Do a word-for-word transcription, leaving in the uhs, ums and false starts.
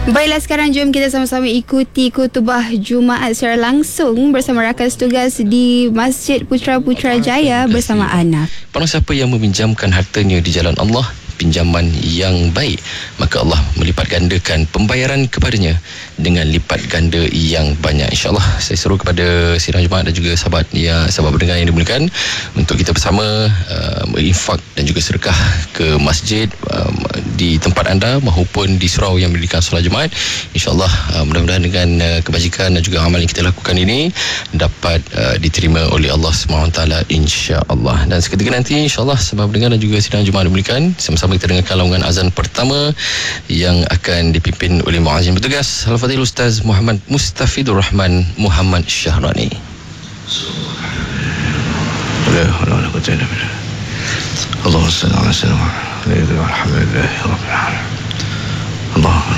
Baiklah, sekarang jom kita sama-sama ikuti khutbah Jumaat secara langsung bersama rakan tugas di Masjid Putra Putrajaya bersama Ana. Barang siapa yang meminjamkan hartanya di jalan Allah, pinjaman yang baik, maka Allah melipat gandakan pembayaran kepadanya dengan lipat ganda yang banyak. InsyaAllah saya seru kepada sidang Jumaat dan juga sahabat ya, sahabat pendengar yang dimuliakan untuk kita bersama uh, berinfak dan juga sedekah ke masjid um, di tempat anda maupun di surau yang mendirikan solat Jumaat. InsyaAllah uh, mudah-mudahan dengan uh, kebajikan dan juga amal yang kita lakukan ini dapat uh, diterima oleh Allah subhanahu wa taala, insya-Allah. Dan seketika nanti insya-Allah sahabat pendengar dan juga sidang Jumaat dimuliakan, sama-sama kita dengarkan laungan azan pertama yang akan dipimpin oleh muazzin bertugas Al-Fadhil Ustaz Muhammad Mustafidur Rahman Muhammad Syahrani. Allahumma salli ala sayyidina Muhammad. Alhamdulillah rabbil alamin. Allahumma